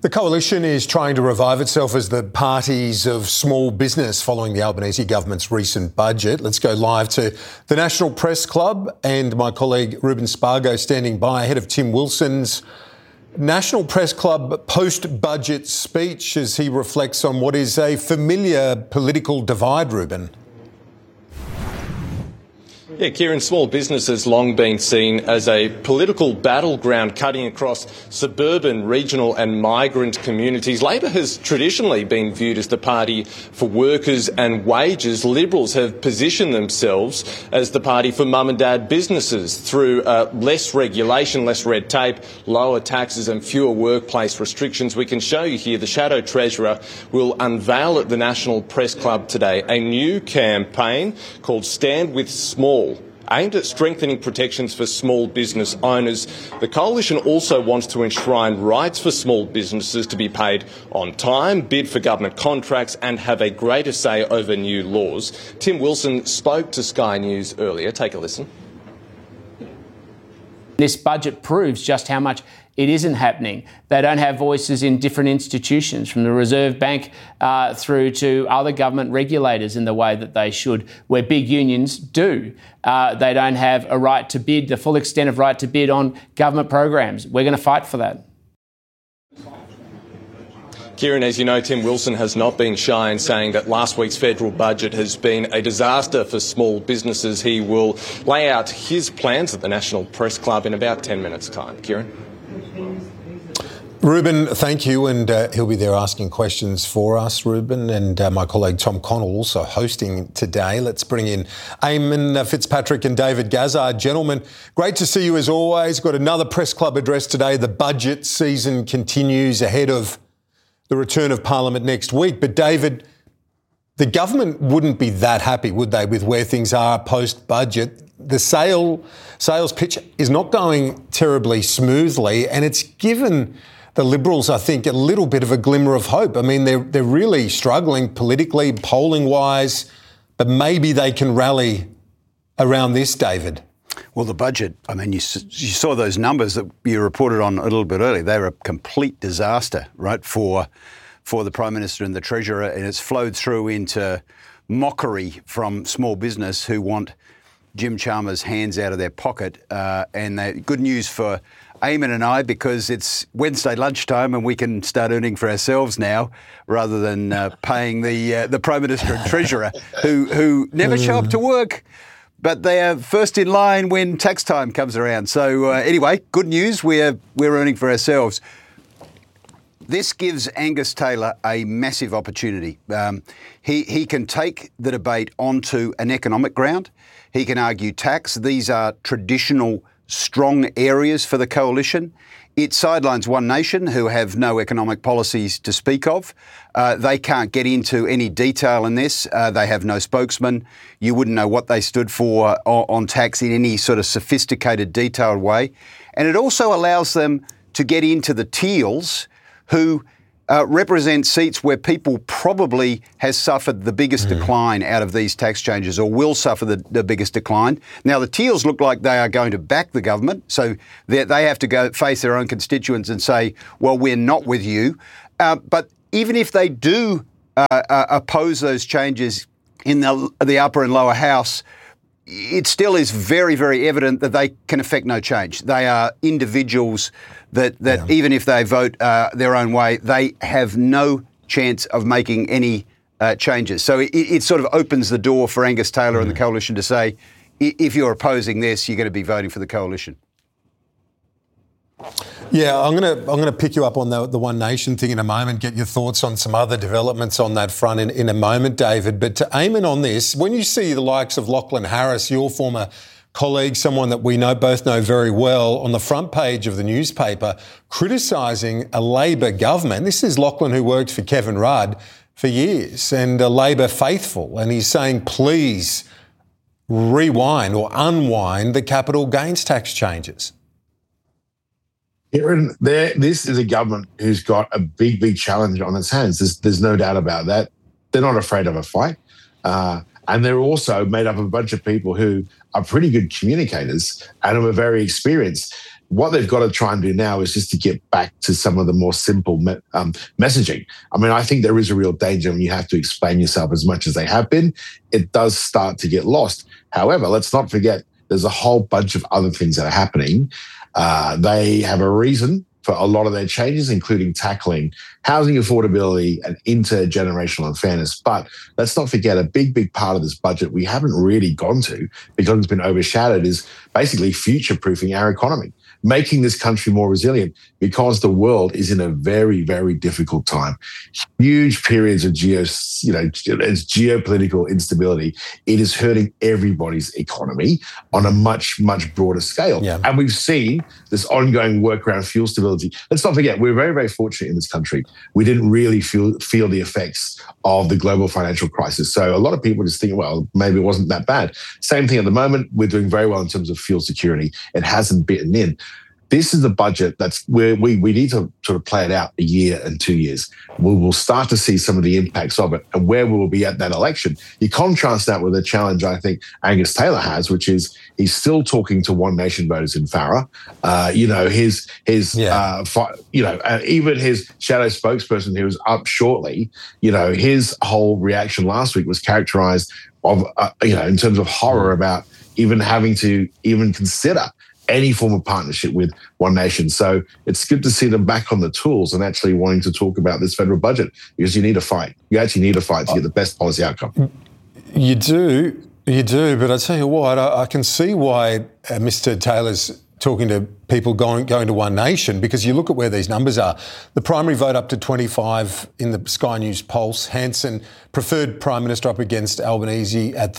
The Coalition is trying to revive itself as the parties of small business following the Albanese government's recent budget. Let's go live to the National Press Club and my colleague Ruben Spargo standing by ahead of Tim Wilson's National Press Club post-budget speech as he reflects on what is a familiar political divide, Ruben. Yeah, Kieran, small business has long been seen as a political battleground cutting across suburban, regional and migrant communities. Labor has traditionally been viewed as the party for workers and wages. Liberals have positioned themselves as the party for mum and dad businesses through less regulation, less red tape, lower taxes and fewer workplace restrictions. We can show you here the Shadow Treasurer will unveil at the National Press Club today a new campaign called Stand With Small, aimed at strengthening protections for small business owners. The Coalition also wants to enshrine rights for small businesses to be paid on time, bid for government contracts and have a greater say over new laws. Tim Wilson spoke to Sky News earlier. Take a listen. This budget proves just how much it isn't happening. They don't have voices in different institutions, from the Reserve Bank through to other government regulators in the way that they should, where big unions do. They don't have a right to bid, the full extent of right to bid on government programs. We're going to fight for that. Kieran, as you know, Tim Wilson has not been shy in saying that last week's federal budget has been a disaster for small businesses. He will lay out his plans at the National Press Club in about 10 minutes' time. Kieran? Ruben, thank you, and he'll be there asking questions for us, Ruben, and my colleague Tom Connell also hosting today. Let's bring in Eamon Fitzpatrick and David Gazzard. Gentlemen, great to see you as always. Got another Press Club address today. The budget season continues ahead of the return of Parliament next week. But David, the government wouldn't be that happy, would they, with where things are post-budget? The sales pitch is not going terribly smoothly, and it's given the Liberals, I think, a little bit of a glimmer of hope. I mean, they're really struggling politically, polling-wise, but maybe they can rally around this, David. Well, the budget, I mean, you saw those numbers that you reported on a little bit earlier. They were a complete disaster, right, for the Prime Minister and the Treasurer, and it's flowed through into mockery from small business who want Jim Chalmers' hands out of their pocket. And good news for Eamon and I, because it's Wednesday lunchtime and we can start earning for ourselves now rather than paying the Prime Minister and Treasurer who never show up to work. But they are first in line when tax time comes around. So anyway, good news, we're earning for ourselves. This gives Angus Taylor a massive opportunity. He can take the debate onto an economic ground. He can argue tax. These are traditional strong areas for the Coalition. It sidelines One Nation, who have no economic policies to speak of. They can't get into any detail in this. They have no spokesman. You wouldn't know what they stood for on tax in any sort of sophisticated, detailed way. And it also allows them to get into the Teals, who represent seats where people probably has suffered the biggest decline out of these tax changes, or will suffer the biggest decline. Now, the Teals look like they are going to back the government, so they have to go face their own constituents and say, well, we're not with you. But even if they do oppose those changes in the upper and lower house, it still is very, very evident that they can affect no change. They are individuals that even if they vote their own way, they have no chance of making any changes. So it sort of opens the door for Angus Taylor and the Coalition to say, if you're opposing this, you're going to be voting for the Coalition. Yeah, I'm gonna pick you up on the One Nation thing in a moment, get your thoughts on some other developments on that front in a moment, David. But to Eamon on this, when you see the likes of Lachlan Harris, your former colleague, someone that we both know very well, on the front page of the newspaper, criticising a Labor government. This is Lachlan, who worked for Kevin Rudd for years and a Labor faithful, and he's saying, please rewind or unwind the capital gains tax changes. Aaron, this is a government who's got a big, big challenge on its hands. There's no doubt about that. They're not afraid of a fight. And they're also made up of a bunch of people who are pretty good communicators and who are very experienced. what they've got to try and do now is just to get back to some of the more simple messaging. I mean, I think there is a real danger when you have to explain yourself as much as they have been. It does start to get lost. However, let's not forget there's a whole bunch of other things that are happening. They have a reason for a lot of their changes, including tackling housing affordability and intergenerational unfairness. But let's not forget a big part of this budget we haven't really gone to because it's been overshadowed is basically future-proofing our economy, making this country more resilient because the world is in a very, very difficult time. Huge periods of geopolitical instability. It is hurting everybody's economy on a much, much broader scale. Yeah. And we've seen this ongoing work around fuel stability. Let's not forget, we're very, very fortunate in this country. We didn't really feel the effects of the global financial crisis. So a lot of people just think, well, maybe it wasn't that bad. Same thing at the moment. We're doing very well in terms of fuel security. It hasn't bitten in. This is a budget that's where we need to sort of play it out a year and 2 years. We will start to see some of the impacts of it and where we will be at that election. You contrast that with a challenge I think Angus Taylor has, which is he's still talking to One Nation voters in Farrer. Even his shadow spokesperson who was up shortly, his whole reaction last week was characterized of, in terms of horror about even having to even consider any form of partnership with One Nation. So it's good to see them back on the tools and actually wanting to talk about this federal budget because you need a fight. You actually need a fight to get the best policy outcome. You do. But I tell you what, I can see why Mr. Taylor's talking to people going to One Nation because you look at where these numbers are. The primary vote up to 25 in the Sky News Pulse. Hanson preferred Prime Minister up against Albanese at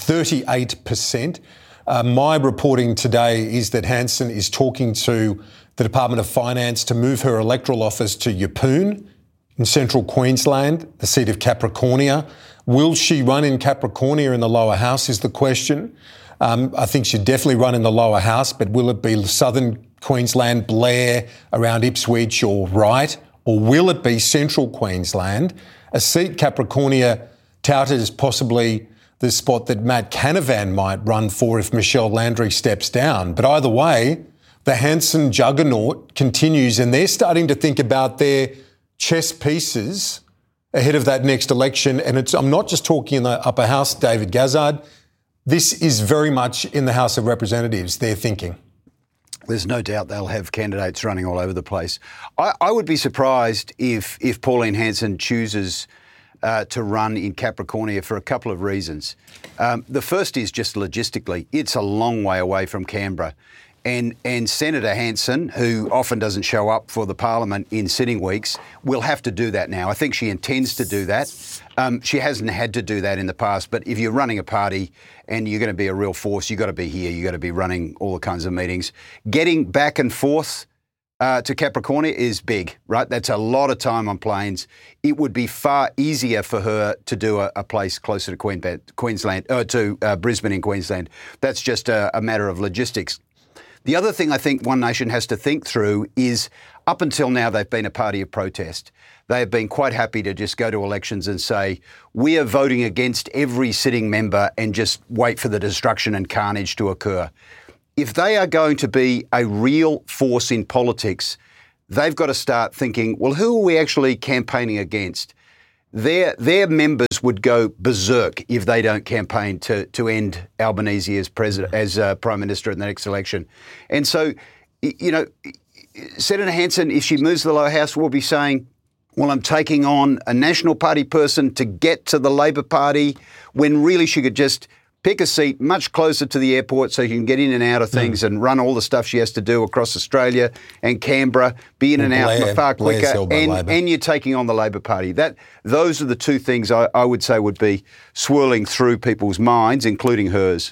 38%. My reporting today is that Hanson is talking to the Department of Finance to move her electoral office to Yeppoon in central Queensland, the seat of Capricornia. Will she run in Capricornia in the lower house is the question. I think she'd definitely run in the lower house, but will it be southern Queensland, Blair, around Ipswich or Wright, or will it be central Queensland? A seat Capricornia touted as possibly the spot that Matt Canavan might run for if Michelle Landry steps down. But either way, the Hanson juggernaut continues and they're starting to think about their chess pieces ahead of that next election. And I'm not just talking in the upper house, David Gazzard. This is very much in the House of Representatives, they're thinking. There's no doubt they'll have candidates running all over the place. I would be surprised if Pauline Hanson chooses to run in Capricornia for a couple of reasons. The first is just logistically. It's a long way away from Canberra. And Senator Hanson, who often doesn't show up for the Parliament in sitting weeks, will have to do that now. I think she intends to do that. She hasn't had to do that in the past, but if you're running a party and you're going to be a real force, you've got to be here, you've got to be running all the kinds of meetings. Getting back and forth to Capricornia is big, right? That's a lot of time on planes. It would be far easier for her to do a place closer to Brisbane in Queensland. That's just a matter of logistics. The other thing I think One Nation has to think through is up until now they've been a party of protest. They have been quite happy to just go to elections and say, we are voting against every sitting member and just wait for the destruction and carnage to occur. If they are going to be a real force in politics, they've got to start thinking, well, who are we actually campaigning against? Their members would go berserk if they don't campaign to end Albanese as Prime Minister in the next election. And so, Senator Hanson, if she moves to the lower house, will be saying, well, I'm taking on a National Party person to get to the Labor Party, when really she could just pick a seat much closer to the airport so you can get in and out of things and run all the stuff she has to do across Australia and Canberra, be in and out far quicker, and you're taking on the Labor Party. Those are the two things I would say would be swirling through people's minds, including hers.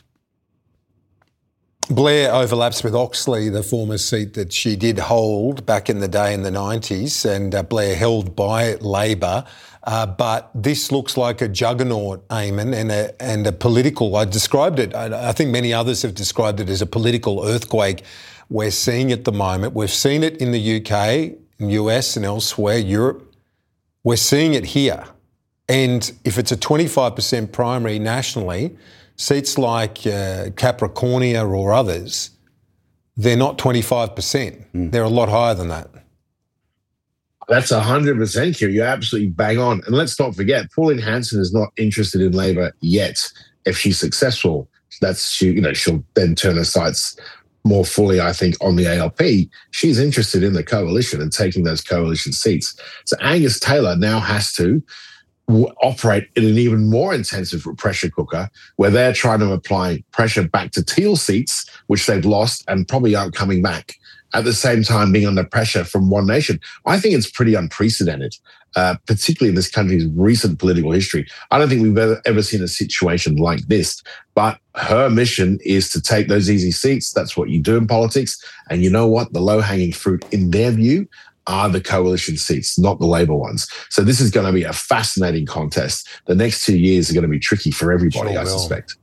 Blair overlaps with Oxley, the former seat that she did hold back in the day in the 90s, and Blair held by Labor. But this looks like a juggernaut, Eamon, and a political. I described it. I think many others have described it as a political earthquake we're seeing at the moment. We've seen it in the UK, in US and elsewhere, Europe. We're seeing it here. And if it's a 25% primary nationally, seats like Capricornia or others, they're not 25%. They're a lot higher than that. That's 100%, Kieran. You're absolutely bang on. And let's not forget, Pauline Hanson is not interested in Labor yet. If she's successful, she'll then turn her sights more fully, I think, on the ALP. She's interested in the coalition and taking those coalition seats. So Angus Taylor now has to operate in an even more intensive pressure cooker where they're trying to apply pressure back to Teal seats, which they've lost and probably aren't coming back, at the same time being under pressure from One Nation. I think it's pretty unprecedented, particularly in this country's recent political history. I don't think we've ever seen a situation like this, but her mission is to take those easy seats. That's what you do in politics. And you know what? The low-hanging fruit, in their view, are the coalition seats, not the Labor ones. So this is going to be a fascinating contest. The next 2 years are going to be tricky for everybody, I suspect.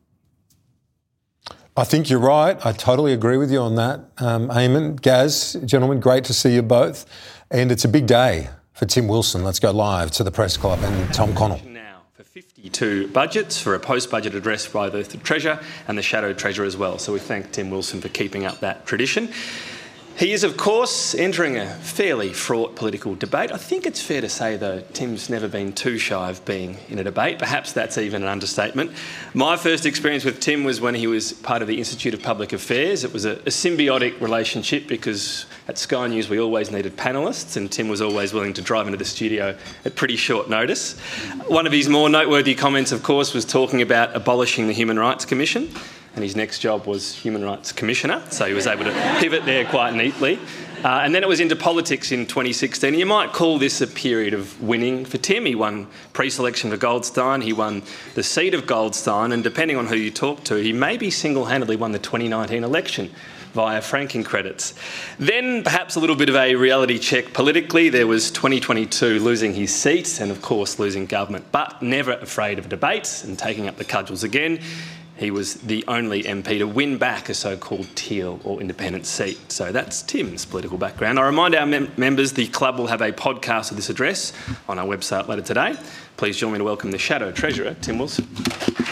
I think you're right. I totally agree with you on that. Eamon, Gaz, gentlemen, great to see you both. And it's a big day for Tim Wilson. Let's go live to the Press Club and Tom Connell. Now for 52 budgets for a post-budget address by the Treasurer and the Shadow Treasurer as well. So we thank Tim Wilson for keeping up that tradition. He is, of course, entering a fairly fraught political debate. I think it's fair to say, though, Tim's never been too shy of being in a debate. Perhaps that's even an understatement. My first experience with Tim was when he was part of the Institute of Public Affairs. It was a symbiotic relationship because at Sky News we always needed panellists and Tim was always willing to drive into the studio at pretty short notice. One of his more noteworthy comments, of course, was talking about abolishing the Human Rights Commission. And his next job was Human Rights Commissioner, so he was able to pivot there quite neatly. And then it was into politics in 2016. You might call this a period of winning for Tim. He won pre-selection for Goldstein, he won the seat of Goldstein, and depending on who you talk to, he maybe single-handedly won the 2019 election via franking credits. Then perhaps a little bit of a reality check politically. There was 2022 losing his seat and, of course, losing government, but never afraid of debates and taking up the cudgels again. He was the only MP to win back a so-called teal or independent seat. So that's Tim's political background. I remind our members the club will have a podcast of this address on our website later today. Please join me to welcome the Shadow Treasurer, Tim Wilson.